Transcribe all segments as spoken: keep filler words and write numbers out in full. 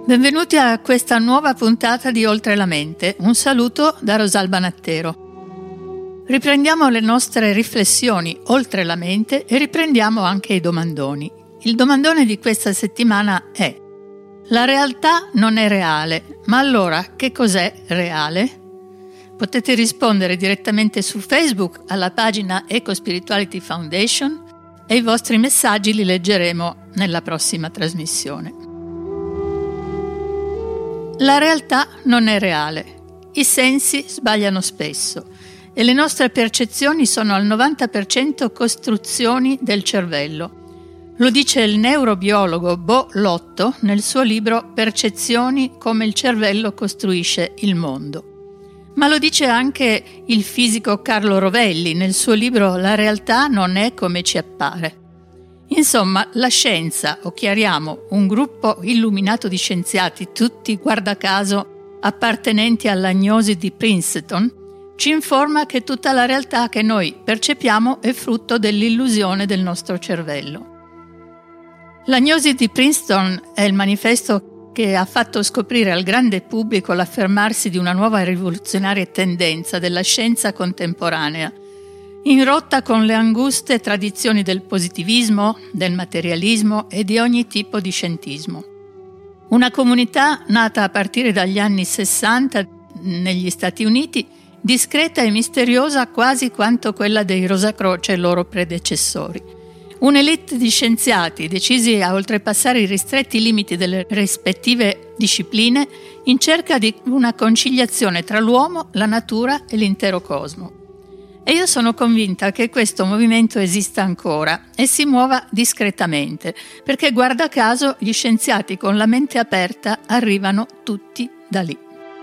Benvenuti a questa nuova puntata di Oltre la Mente. Un saluto da Rosalba Nattero. Riprendiamo le nostre riflessioni oltre la mente e riprendiamo anche i domandoni. Il domandone di questa settimana è: la realtà non è reale, ma allora che cos'è reale? Potete rispondere direttamente su Facebook alla pagina Eco Spirituality Foundation e i vostri messaggi li leggeremo nella prossima trasmissione. La realtà non è reale. I sensi sbagliano spesso e le nostre percezioni sono al novanta per cento costruzioni del cervello. Lo dice il neurobiologo Bo Lotto nel suo libro Percezioni, come il cervello costruisce il mondo. Ma lo dice anche il fisico Carlo Rovelli nel suo libro La realtà non è come ci appare. Insomma, la scienza, o chiariamo un gruppo illuminato di scienziati, tutti guarda caso appartenenti all'agnosi di Princeton, ci informa che tutta la realtà che noi percepiamo è frutto dell'illusione del nostro cervello. L'agnosi di Princeton è il manifesto che ha fatto scoprire al grande pubblico l'affermarsi di una nuova rivoluzionaria tendenza della scienza contemporanea, in rotta con le anguste tradizioni del positivismo, del materialismo e di ogni tipo di scientismo. Una comunità nata a partire dagli anni sessanta negli Stati Uniti, discreta e misteriosa quasi quanto quella dei Rosacroce e loro predecessori. Un'elite di scienziati decisi a oltrepassare i ristretti limiti delle rispettive discipline in cerca di una conciliazione tra l'uomo, la natura e l'intero cosmo. E io sono convinta che questo movimento esista ancora e si muova discretamente, perché guarda caso gli scienziati con la mente aperta arrivano tutti da lì.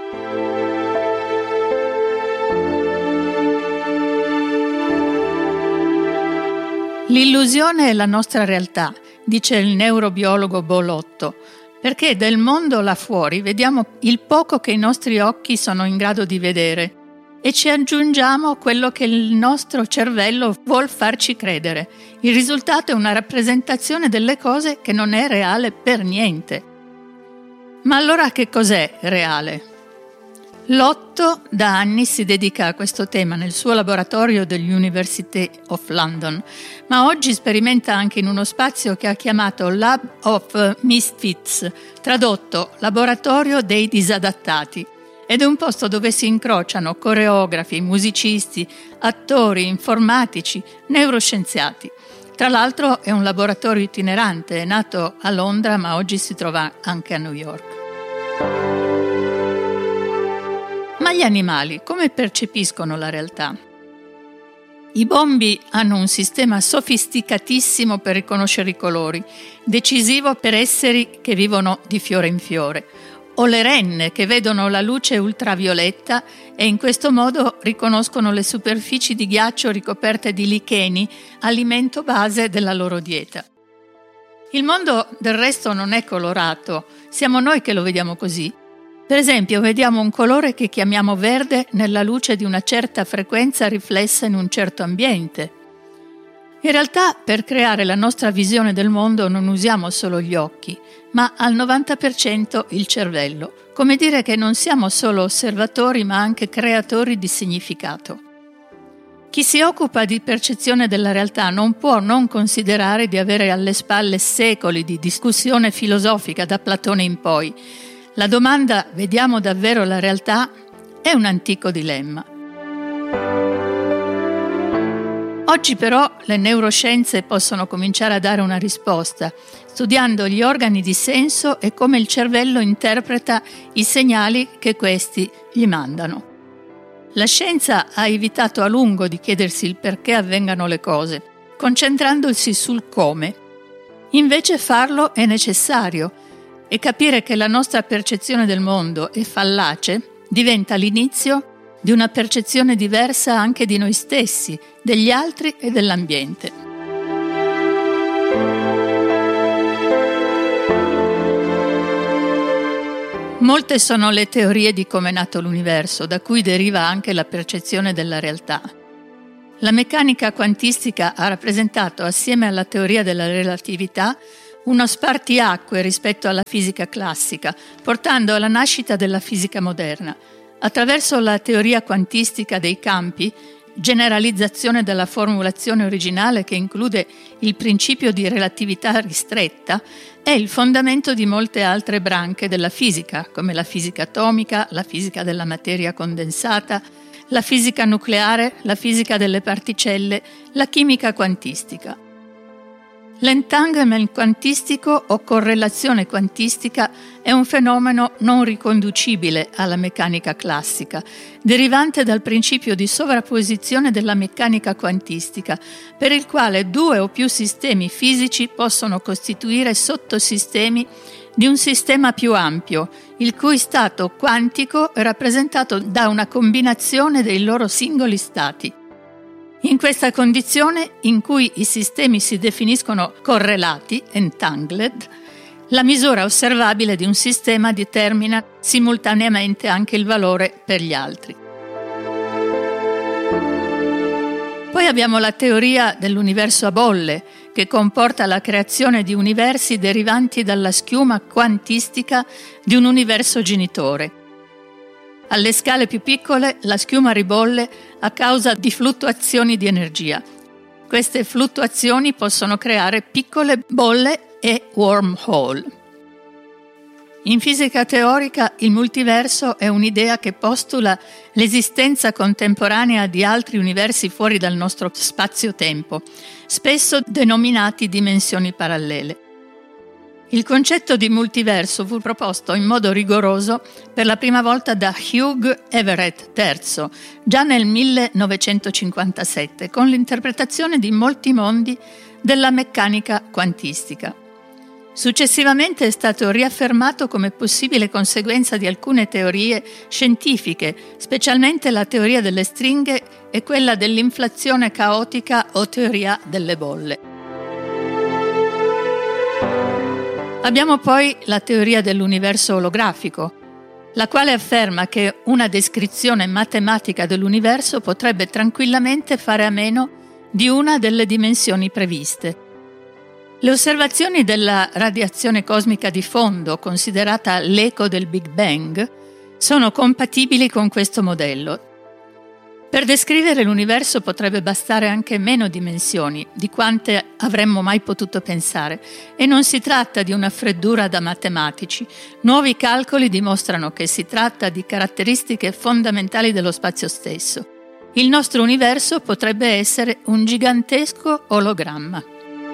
L'illusione è la nostra realtà, dice il neurobiologo Bo Lotto, perché del mondo là fuori vediamo il poco che i nostri occhi sono in grado di vedere e ci aggiungiamo quello che il nostro cervello vuol farci credere. Il risultato è una rappresentazione delle cose che non è reale per niente. Ma allora che cos'è reale? Lotto da anni si dedica a questo tema nel suo laboratorio dell'University of London, ma oggi sperimenta anche in uno spazio che ha chiamato Lab of Misfits, tradotto Laboratorio dei Disadattati. Ed è un posto dove si incrociano coreografi, musicisti, attori, informatici, neuroscienziati. Tra l'altro è un laboratorio itinerante, è nato a Londra ma oggi si trova anche a New York. Ma gli animali come percepiscono la realtà? I bombi hanno un sistema sofisticatissimo per riconoscere i colori, decisivo per esseri che vivono di fiore in fiore, o le renne che vedono la luce ultravioletta e in questo modo riconoscono le superfici di ghiaccio ricoperte di licheni, alimento base della loro dieta. Il mondo del resto non è colorato, siamo noi che lo vediamo così. Per esempio, vediamo un colore che chiamiamo verde nella luce di una certa frequenza riflessa in un certo ambiente. In realtà, per creare la nostra visione del mondo non usiamo solo gli occhi, ma al novanta per cento il cervello, come dire che non siamo solo osservatori ma anche creatori di significato. Chi si occupa di percezione della realtà non può non considerare di avere alle spalle secoli di discussione filosofica da Platone in poi. La domanda "vediamo davvero la realtà?" è un antico dilemma. Oggi però le neuroscienze possono cominciare a dare una risposta, studiando gli organi di senso e come il cervello interpreta i segnali che questi gli mandano. La scienza ha evitato a lungo di chiedersi il perché avvengano le cose, concentrandosi sul come. Invece farlo è necessario e capire che la nostra percezione del mondo è fallace diventa l'inizio di una percezione diversa anche di noi stessi, degli altri e dell'ambiente. Molte sono le teorie di come è nato l'universo, da cui deriva anche la percezione della realtà. La meccanica quantistica ha rappresentato, assieme alla teoria della relatività, uno spartiacque rispetto alla fisica classica, portando alla nascita della fisica moderna. Attraverso la teoria quantistica dei campi, generalizzazione della formulazione originale che include il principio di relatività ristretta, è il fondamento di molte altre branche della fisica, come la fisica atomica, la fisica della materia condensata, la fisica nucleare, la fisica delle particelle, la chimica quantistica. L'entanglement quantistico o correlazione quantistica è un fenomeno non riconducibile alla meccanica classica, derivante dal principio di sovrapposizione della meccanica quantistica, per il quale due o più sistemi fisici possono costituire sottosistemi di un sistema più ampio, il cui stato quantico è rappresentato da una combinazione dei loro singoli stati. In questa condizione, in cui i sistemi si definiscono correlati, entangled, la misura osservabile di un sistema determina simultaneamente anche il valore per gli altri. Poi abbiamo la teoria dell'universo a bolle, che comporta la creazione di universi derivanti dalla schiuma quantistica di un universo genitore. Alle scale più piccole la schiuma ribolle a causa di fluttuazioni di energia. Queste fluttuazioni possono creare piccole bolle e wormhole. In fisica teorica il multiverso è un'idea che postula l'esistenza contemporanea di altri universi fuori dal nostro spazio-tempo, spesso denominati dimensioni parallele. Il concetto di multiverso fu proposto in modo rigoroso per la prima volta da Hugh Everett terzo, già nel millenovecentocinquantasette, con l'interpretazione di molti mondi della meccanica quantistica. Successivamente è stato riaffermato come possibile conseguenza di alcune teorie scientifiche, specialmente la teoria delle stringhe e quella dell'inflazione caotica o teoria delle bolle. Abbiamo poi la teoria dell'universo olografico, la quale afferma che una descrizione matematica dell'universo potrebbe tranquillamente fare a meno di una delle dimensioni previste. Le osservazioni della radiazione cosmica di fondo, considerata l'eco del Big Bang, sono compatibili con questo modello. Per descrivere l'universo potrebbe bastare anche meno dimensioni di quante avremmo mai potuto pensare, e non si tratta di una freddura da matematici. Nuovi calcoli dimostrano che si tratta di caratteristiche fondamentali dello spazio stesso. Il nostro universo potrebbe essere un gigantesco ologramma.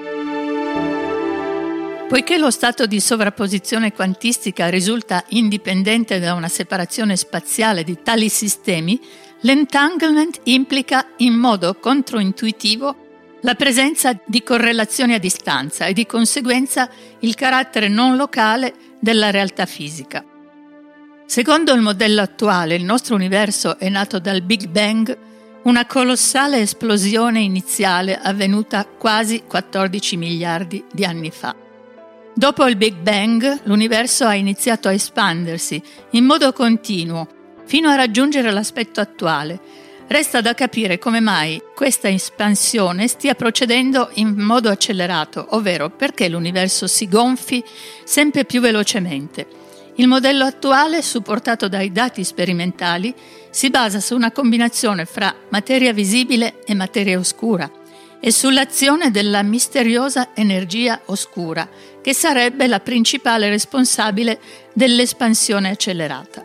Poiché lo stato di sovrapposizione quantistica risulta indipendente da una separazione spaziale di tali sistemi, l'entanglement implica in modo controintuitivo la presenza di correlazioni a distanza e di conseguenza il carattere non locale della realtà fisica. Secondo il modello attuale, il nostro universo è nato dal Big Bang, una colossale esplosione iniziale avvenuta quasi quattordici miliardi di anni fa. Dopo il Big Bang, l'universo ha iniziato a espandersi in modo continuo fino a raggiungere l'aspetto attuale. Resta da capire come mai questa espansione stia procedendo in modo accelerato, ovvero perché l'universo si gonfi sempre più velocemente. Il modello attuale, supportato dai dati sperimentali, si basa su una combinazione fra materia visibile e materia oscura e sull'azione della misteriosa energia oscura, che sarebbe la principale responsabile dell'espansione accelerata.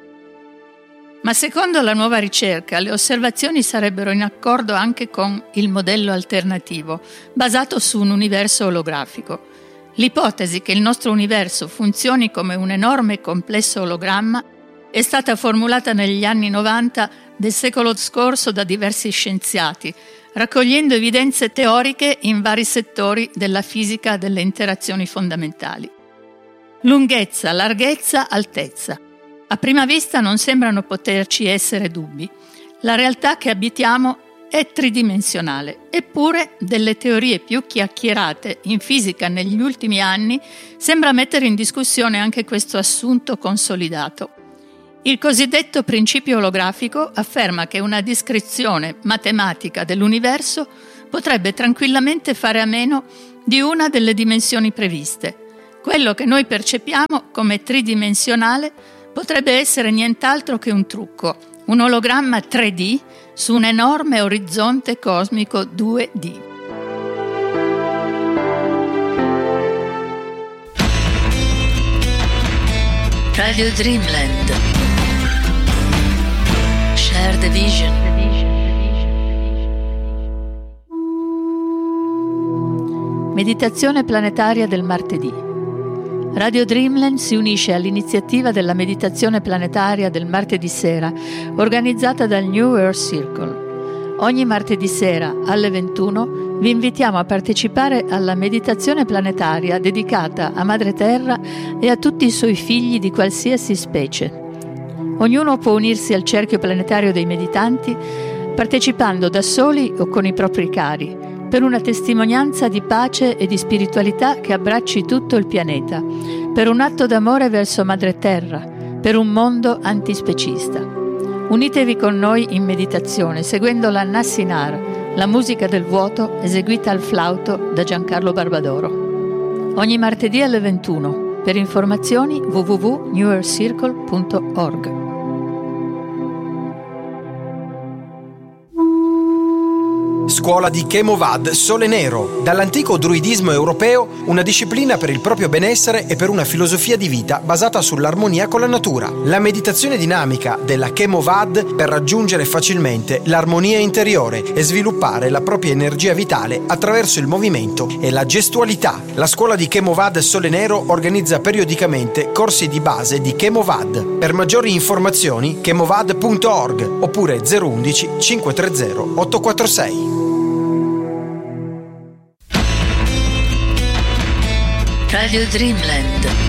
Ma secondo la nuova ricerca, le osservazioni sarebbero in accordo anche con il modello alternativo, basato su un universo olografico. L'ipotesi che il nostro universo funzioni come un enorme complesso ologramma è stata formulata negli anni novanta del secolo scorso da diversi scienziati, raccogliendo evidenze teoriche in vari settori della fisica delle interazioni fondamentali. Lunghezza, larghezza, altezza. A prima vista non sembrano poterci essere dubbi. La realtà che abitiamo è tridimensionale, eppure delle teorie più chiacchierate in fisica negli ultimi anni sembra mettere in discussione anche questo assunto consolidato. Il cosiddetto principio olografico afferma che una descrizione matematica dell'universo potrebbe tranquillamente fare a meno di una delle dimensioni previste. Quello che noi percepiamo come tridimensionale potrebbe essere nient'altro che un trucco, un ologramma tre D su un enorme orizzonte cosmico due D. Radio Dreamland. Share the vision. Meditazione planetaria del martedì. Radio Dreamland si unisce all'iniziativa della meditazione planetaria del martedì sera, organizzata dal New Earth Circle. Ogni martedì sera alle ventuno vi invitiamo a partecipare alla meditazione planetaria dedicata a Madre Terra e a tutti i suoi figli di qualsiasi specie. Ognuno può unirsi al cerchio planetario dei meditanti partecipando da soli o con i propri cari, per una testimonianza di pace e di spiritualità che abbracci tutto il pianeta, per un atto d'amore verso Madre Terra, per un mondo antispecista. Unitevi con noi in meditazione, seguendo la Nassinar, la musica del vuoto eseguita al flauto da Giancarlo Barbadoro. Ogni martedì alle ventuno. Per informazioni w w w punto new earth circle punto org. Scuola di Chemovad Sole Nero, dall'antico druidismo europeo, una disciplina per il proprio benessere e per una filosofia di vita basata sull'armonia con la natura. La meditazione dinamica della Chemovad per raggiungere facilmente l'armonia interiore e sviluppare la propria energia vitale attraverso il movimento e la gestualità. La scuola di Chemovad Sole Nero organizza periodicamente corsi di base di Chemovad. Per maggiori informazioni chemovad punto org oppure zero undici cinquecentotrenta ottocentoquarantasei. Radio Dreamland.